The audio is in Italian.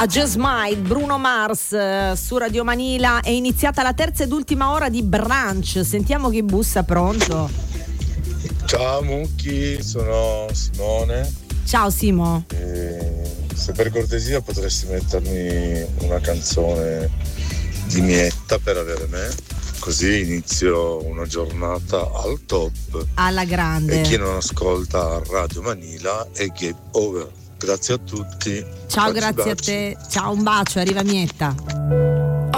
A Just Smile, Bruno Mars su Radio Manila. È iniziata la terza ed ultima ora di brunch. Sentiamo chi bussa. Pronto? Ciao Mucchi, sono Simone. Ciao Simo. Se per cortesia potresti mettermi una canzone di Mietta per avere me, così inizio una giornata al top. Alla grande. E chi non ascolta Radio Manila è game over. Grazie a tutti. Ciao, baci, grazie baci. a te. Ciao, un bacio, arriva Mietta.